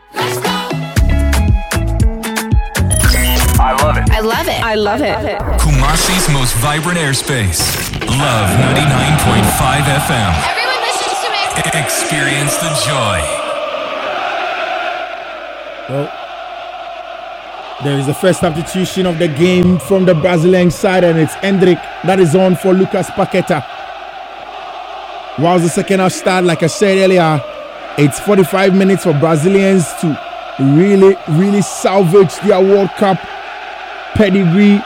I love it. I love it. Kumasi's most vibrant airspace. Love 99.5 FM. Everyone listens to me. Experience the joy. Well, there is the first substitution of the game from the Brazilian side, and it's Hendrick that is on for Lucas Paqueta. Whilst the second half start, like I said earlier, it's 45 minutes for Brazilians to really salvage their World Cup pedigree.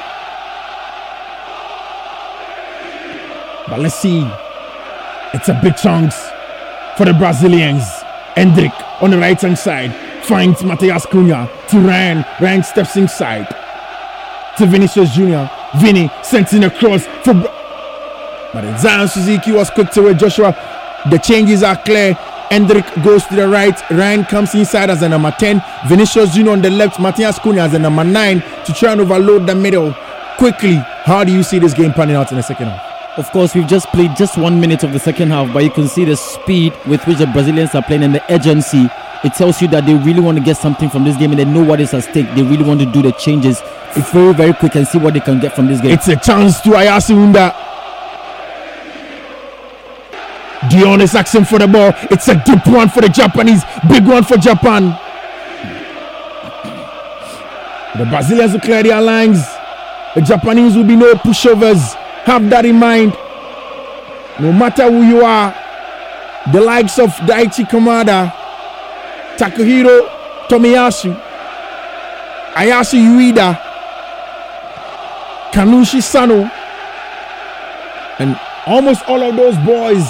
But let's see. It's a big chance for the Brazilians. Hendrick on the right hand side finds Matheus Cunha to Ryan. Ryan steps inside to Vinicius Jr. Vinny sends in a cross for but then Zion Suzuki was quick to it. Joshua, the changes are clear. Hendrick goes to the right. Ryan comes inside as a number 10. Vinicius Jr. on the left. Matheus Cunha as a number 9 to try and overload the middle. Quickly, how do you see this game panning out in the second half? Of course, we've just played just 1 minute of the second half, but you can see the speed with which the Brazilians are playing and the urgency. It tells you that they really want to get something from this game and they know what is at stake. They really want to do the changes. It's very, very quick and see what they can get from this game. It's a chance to Ayase Unda. Dion is asking for the ball. It's a deep one for the Japanese. Big one for Japan. The Brazilians will clear their lines. The Japanese will be no pushovers. Have that in mind. No matter who you are, the likes of Daichi Kamada, Takahiro Tomiyasu, Ayasu Ueda, Kanushi Sano, and almost all of those boys,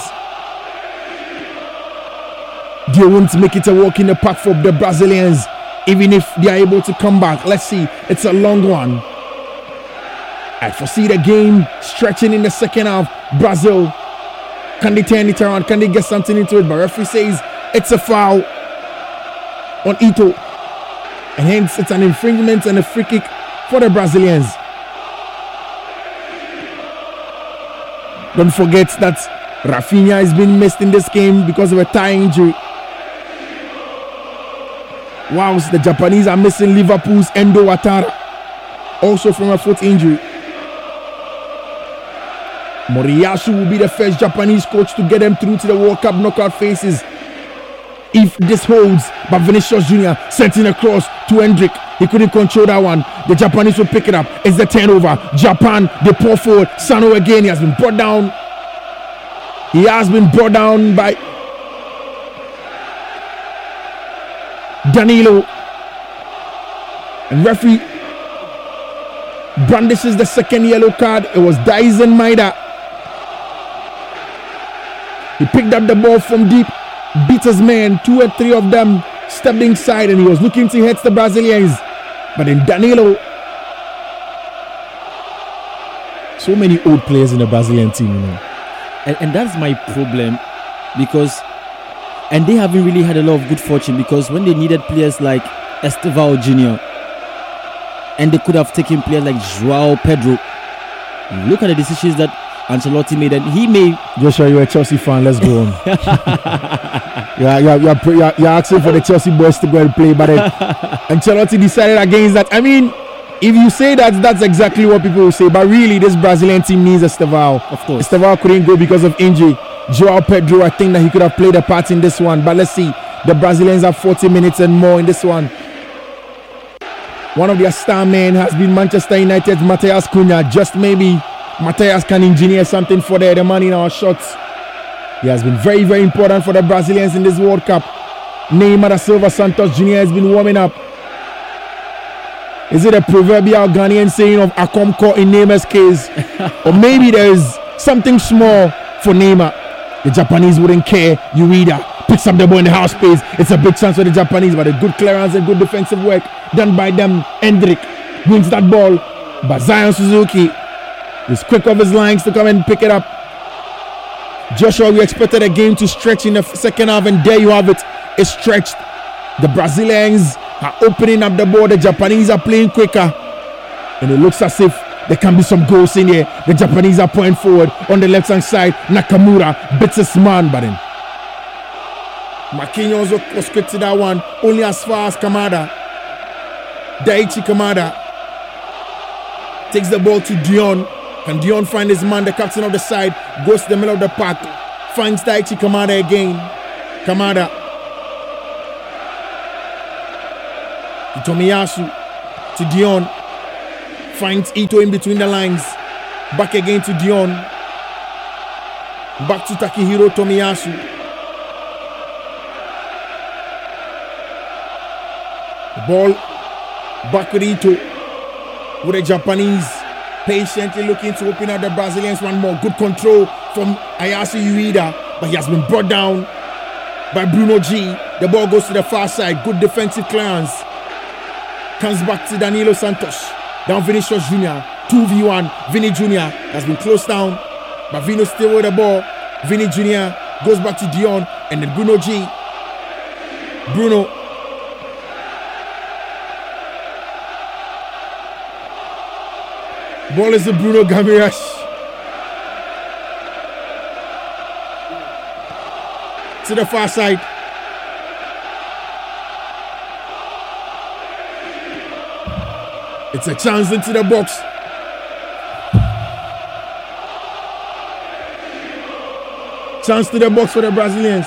they won't make it a walk in the park for the Brazilians, even if they are able to come back. Let's see. It's a long one. I foresee the game stretching in the second half. Brazil, can they turn it around? Can they get something into it? But referee says it's a foul on Ito, and hence it's an infringement and a free kick for the Brazilians. Don't forget that Rafinha has been missed in this game because of a thigh injury. Whilst the Japanese are missing Liverpool's Endo Watara, also from a foot injury. Moriyasu will be the first Japanese coach to get them through to the World Cup knockout phases if this holds. But Vinicius Jr. sent in a cross to Hendrick. He couldn't control that one. The Japanese will pick it up. It's the turnover. Japan, they pour forward. Sano again. He has been brought down. He has been brought down by Danilo. And referee brandishes the second yellow card. It was Dyson Maeda. He picked up the ball from deep, beat his man. 2 and 3 of them stepped inside, and he was looking to hit the Brazilians. But then Danilo. So many old players in the Brazilian team, you know. And that's my problem, because and they haven't really had a lot of good fortune, because when they needed players like Estevao Jr. and they could have taken players like João Pedro, look at the decisions that Ancelotti made, and he made. Joshua, you're a Chelsea fan. Let's go on. You're asking for the Chelsea boys to go and play, but Ancelotti decided against that. I mean, if you say that, that's exactly what people will say. But really, this Brazilian team needs Estevao. Of course, Estevao couldn't go because of injury. João Pedro, I think that he could have played a part in this one. But let's see. The Brazilians have 40 minutes and more in this one. One of their star men has been Manchester United's Matheus Cunha. Just maybe Matheus can engineer something for the man in our shots. He has been very, very important for the Brazilians in this World Cup. Neymar da Silva Santos Jr. has been warming up. Is it a proverbial Ghanaian saying of Akomko in Neymar's case? Or maybe there is something small for Neymar. The Japanese wouldn't care. Ueda picks up the ball in the half space. It's a big chance for the Japanese, but a good clearance and good defensive work done by them. Hendrick wins that ball, but Zion Suzuki is quick off his lines to come and pick it up. Joshua, we expected a game to stretch in the second half, and there you have it. It's stretched. The Brazilians are opening up the ball. The Japanese are playing quicker, and it looks as if there can be some goals in here. The Japanese are pointing forward on the left hand side. Nakamura bits his man, but then Marquinhos was quick to that one, only as far as Kamada. Daichi Kamada takes the ball to Dion. Can Dion find his man, the captain of the side, goes to the middle of the park, finds Daichi Kamada again. Kamada to Tomiyasu, to Dion, finds Ito in between the lines, back again to Dion, back to Takehiro Tomiyasu. The ball back with Ito, with the Japanese patiently looking to open up the Brazilians one more. Good control from Ayase Ueda, but he has been brought down by Bruno G. The ball goes to the far side. Good defensive clearance. Comes back to Danilo Santos. Down Vinicius Jr. 2v1. Vini Jr. has been closed down, but Vino still with the ball. Vini Jr. goes back to Dion, and then Bruno G. Bruno. Ball is to Bruno Gamiras. To the far side. It's a chance into the box. Chance to the box for the Brazilians.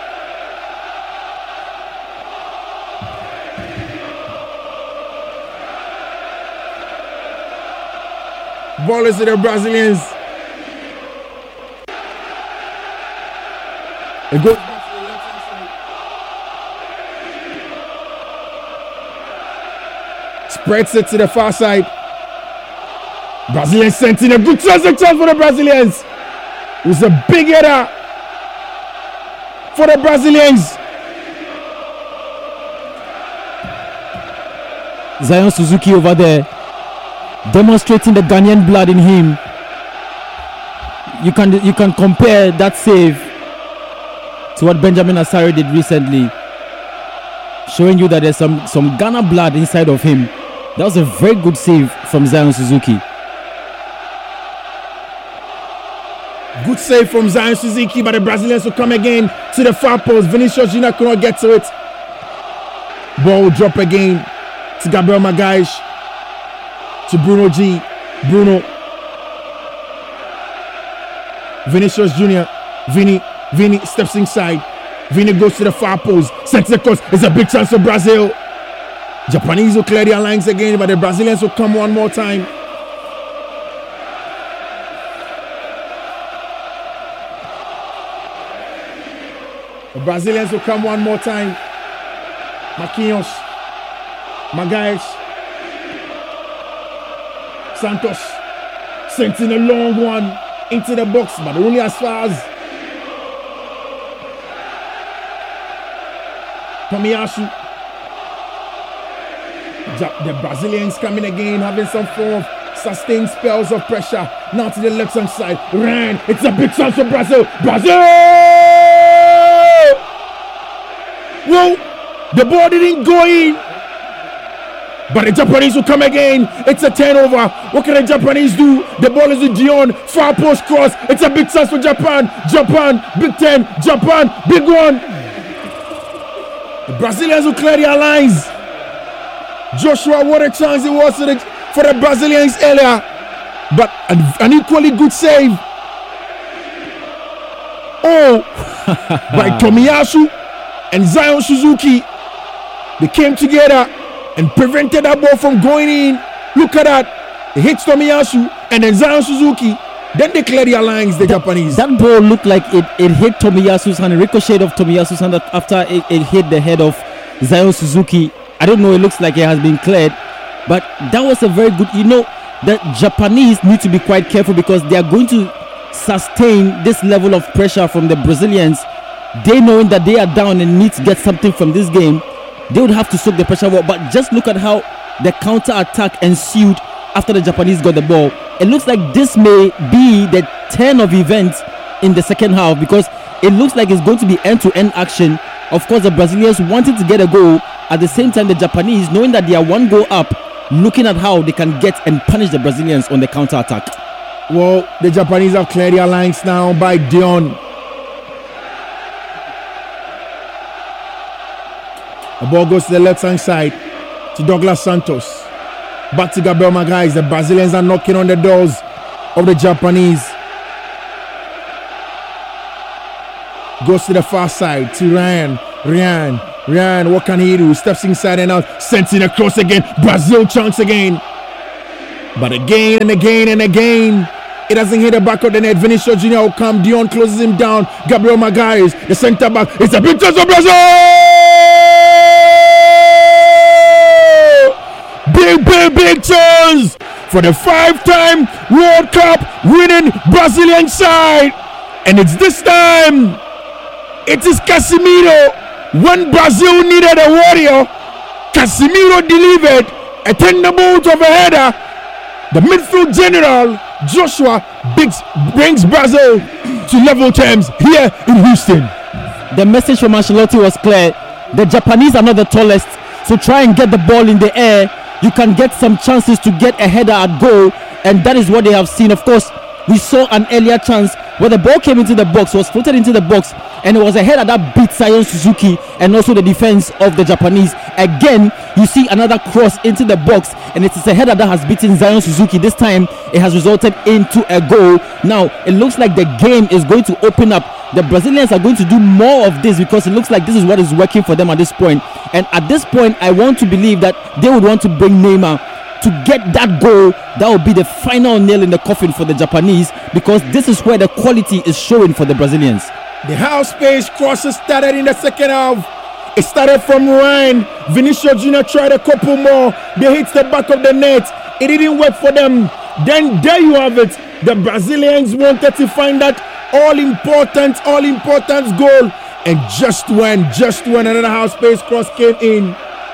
Ball is to the Brazilians. It goes back to the left-hand side. Spreads it to the far side. Brazilians sent in a good chance for the Brazilians. It was a big header for the Brazilians. Zion Suzuki over there, demonstrating the Ghanaian blood in him. You can compare that save to what Benjamin Asare did recently, showing you that there's some Ghana blood inside of him. That was a very good save from Zion Suzuki. Good save from Zion Suzuki, but the Brazilians will come again to the far post. Vinicius Jr. could not get to it. Ball will drop again to Gabriel Magalhães, to Bruno G. Bruno. Vinicius Jr. Vini steps inside. Vini goes to the far post. Sets the cross. It's a big chance for Brazil. Japanese will clear their lines again, but the Brazilians will come one more time. The Brazilians will come one more time. Marquinhos. Magalhães. Santos sent in a long one into the box, but only as far as Tomiyasu. The Brazilians coming again, having some form of sustained spells of pressure. Now to the left hand side. Ran. It's a big chance for Brazil. Brazil! Whoa! The ball didn't go in. But the Japanese will come again. It's a turnover. What can the Japanese do? The ball is with Dion. Far post cross. It's a big chance for Japan. Japan, Big Ten. Japan, big one. The Brazilians will clear their lines. Joshua, what a chance it was for the Brazilians earlier. But an equally good save. Oh, by Tomiyasu and Zion Suzuki. They came together and prevented that ball from going in. Look at that. It hits Tomiyasu and then Zion Suzuki. Then they clear their lines, the Japanese. That ball looked like it hit Tomiyasu's hand, ricocheted off Tomiyasu's hand after it hit the head of Zion Suzuki. I don't know, it looks like it has been cleared. But that was a very good, the Japanese need to be quite careful because they are going to sustain this level of pressure from the Brazilians. They knowing that they are down and need to get something from this game, they would have to soak the pressure. But just look at how the counter attack ensued after the Japanese got the ball. It looks like this may be the turn of events in the second half because it looks like it's going to be end-to-end action. Of course, the Brazilians wanted to get a goal. At the same time, the Japanese, knowing that they are one goal up, looking at how they can get and punish the Brazilians on the counter attack. Well, the Japanese have cleared their lines now by Dion. The ball goes to the left-hand side to Douglas Santos. Back to Gabriel Magalhaes. The Brazilians are knocking on the doors of the Japanese. Goes to the far side to Ryan. Ryan, what can he do? Steps inside and out. Sends it across again. Brazil chance again. But again and again and again, it doesn't hit the back of the net. Vinicius Junior will come. Dion closes him down. Gabriel Magalhaes, the centre back. It's a big chance for Brazil! Big chance for the 5-time World Cup winning Brazilian side. And it's this time, it is Casemiro. When Brazil needed a warrior, Casemiro delivered a thunderbolt of a header. The midfield general, Joshua brings Brazil to level terms here in Houston. The message from Ancelotti was clear. The Japanese are not the tallest, so try and get the ball in the air. You can get some chances to get a header at goal, and that is what they have seen. Of course, we saw an earlier chance where the ball came into the box, was floated into the box, and it was a header that beat Zion Suzuki and also the defense of the Japanese. Again, you see another cross into the box, and it is a header that has beaten Zion Suzuki. This time, it has resulted into a goal. Now, it looks like the game is going to open up. The Brazilians are going to do more of this because it looks like this is what is working for them at this point. And at this point, I want to believe that they would want to bring Neymar to get that goal. That will be the final nail in the coffin for the Japanese, because this is where the quality is showing for the Brazilians. The half space crosses started in the second half. It started from Ryan. Vinicius Junior tried a couple more. They hit the back of the net. It didn't work for them. Then there you have it. The Brazilians wanted to find that all-important goal. And just when another half space cross came in.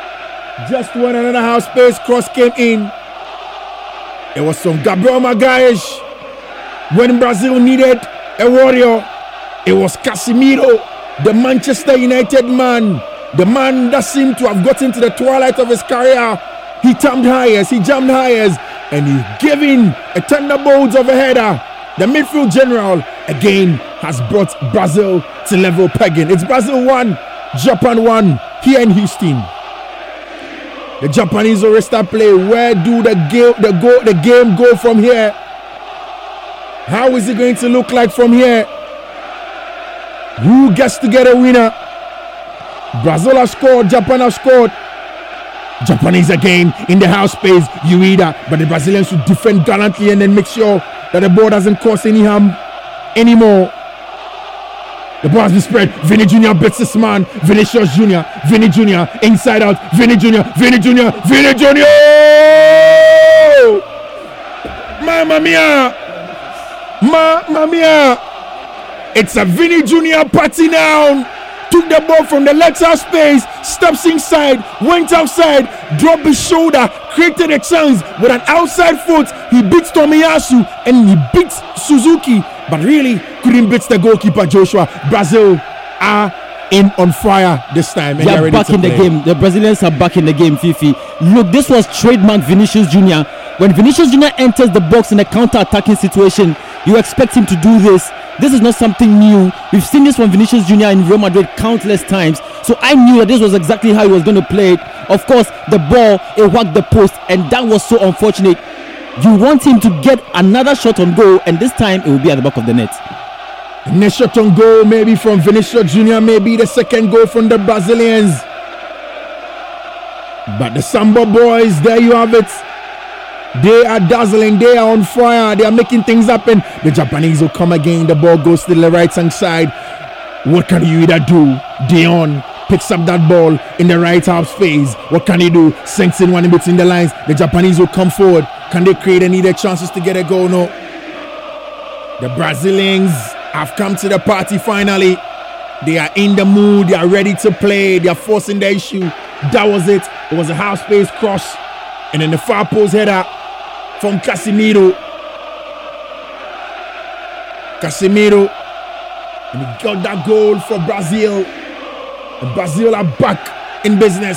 It was from Gabriel Magalhaes. When Brazil needed a warrior, it was Casemiro, the Manchester United man, the man that seemed to have gotten to the twilight of his career. He jumped highest, and he gave in a thunderbolt of a header. The midfield general again has brought Brazil to level pegging. It's Brazil 1, Japan 1 here in Houston. The Japanese will restart play. Where do the game go from here? How is it going to look like from here? Who gets to get a winner? Brazil has scored, Japan has scored. Japanese again in the half space, Ueda, but the Brazilians should defend gallantly and then make sure that the ball doesn't cause any harm anymore. The ball has been spread. Vini Jr. beats this man. Vinicius Jr. Vini Jr. inside out. Vini Jr. Mamma mia. It's a Vini Jr. party now. Took the ball from the left half space, steps inside, went outside, dropped his shoulder, created a chance with an outside foot. He beats Tomiyasu and he beats Suzuki, but really couldn't beat the goalkeeper Joshua. Brazil are in on fire this time. And they are back in the game. The Brazilians are back in the game, Fifi. Look, this was trademark Vinicius Jr. When Vinicius Jr. enters the box in a counter-attacking situation, you expect him to do this. This is not something new. We've seen this from Vinicius Jr. in Real Madrid countless times. So I knew that this was exactly how he was going to play it. Of course, the ball, it whacked the post, and that was so unfortunate. You want him to get another shot on goal, and this time it will be at the back of the net. Next shot on goal, maybe from Vinicius Jr., maybe the second goal from the Brazilians. But the Samba boys, there you have it. They are dazzling, they are on fire, they are making things happen. The Japanese will come again, the ball goes to the right hand side. What can Ueda do? Dion picks up that ball in the right half space. What can he do? Sinks in one in between the lines. The Japanese will come forward. Can they create any other chances to get a goal? No. The Brazilians have come to the party finally. They are in the mood, they are ready to play, they are forcing the issue. That was it. It was a half space cross. And then the far post header from Casemiro. And he got that goal for Brazil. And Brazil are back in business.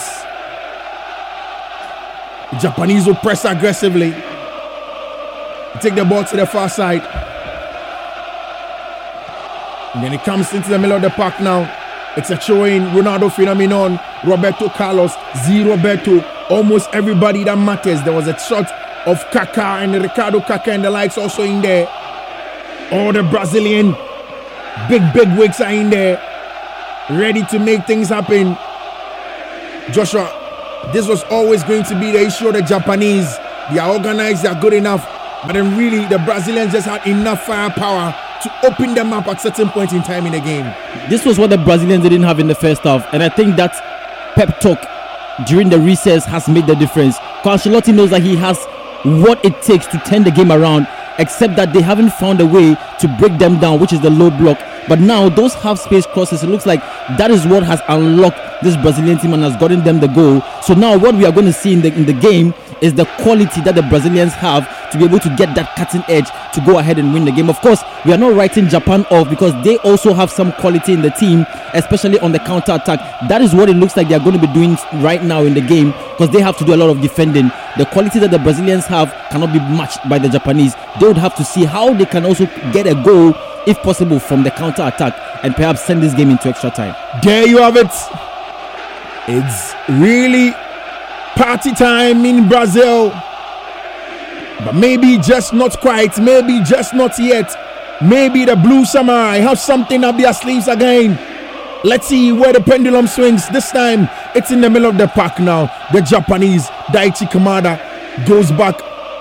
The Japanese will press aggressively. Take the ball to the far side. And then it comes into the middle of the park now. It's a showing Ronaldo phenomenon. Roberto Carlos, Roberto. Almost everybody that matters. There was a shot of Kaká and Ricardo Kaká and the likes also in there. All the Brazilian big wigs are in there, ready to make things happen. Joshua, this was always going to be the issue of the Japanese. They are organized, they are good enough, but then really the Brazilians just had enough firepower to open them up at certain points in time in the game. This was what the Brazilians didn't have in the first half, and I think that pep talk during the recess has made the difference. Ancelotti knows that he has what it takes to turn the game around, except that they haven't found a way to break them down, which is the low block. But now those half space crosses, it looks like that is what has unlocked this Brazilian team and has gotten them the goal. So now what we are going to see in the game is the quality that the Brazilians have to be able to get that cutting edge to go ahead and win the game. Of course, we are not writing Japan off because they also have some quality in the team, especially on the counter attack. That is what it looks like they are going to be doing right now in the game, because they have to do a lot of defending. The quality that the Brazilians have cannot be matched by the Japanese. They would have to see how they can also get a goal, if possible, from the counter attack and perhaps send this game into extra time. There you have it. It's really party time in Brazil, but maybe just not quite, maybe just not yet. Maybe the Blue Samurai have something up their sleeves again. Let's see where the pendulum swings. This time it's in the middle of the park now. The Japanese Daichi Kamada goes back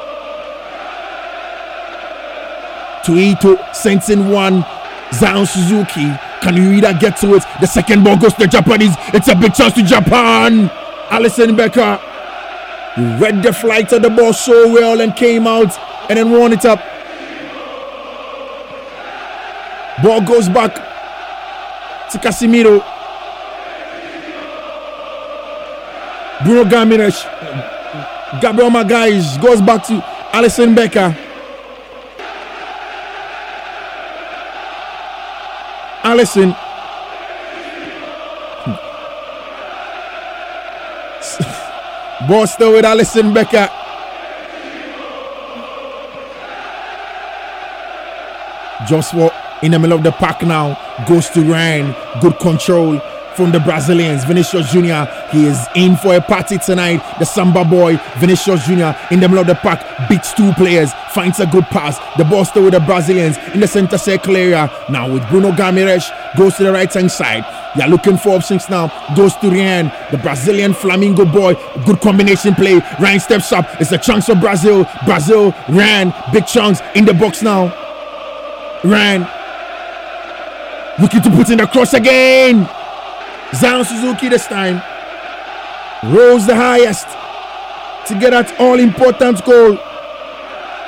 to Ito, sends in one. Zion Suzuki, can you either get to it? The second ball goes to the Japanese. It's a big chance to Japan. Alisson Becker read the flight of the ball so well and came out and then won it up. Ball goes back to Casemiro. Bruno Gomes, Gabriel Magalhães goes back to Alisson Becker. Alisson. Ball still with Alisson Becker. Joshua in the middle of the park now. Goes to Ryan. Good control from the Brazilians. Vinicius Junior, he is in for a party tonight. The Samba boy, Vinicius Junior, in the middle of the park, beats two players, finds a good pass. The ball still with the Brazilians in the center circle area. Now with Bruno Gomes, goes to the right hand side. They are looking for options now. Goes to Ryan, the Brazilian Flamingo boy. Good combination play. Ryan steps up. It's a chance for Brazil. Brazil, Ryan, big chance in the box now. Ryan looking to put in the cross again. Zion Suzuki this time rolls the highest to get that all-important goal.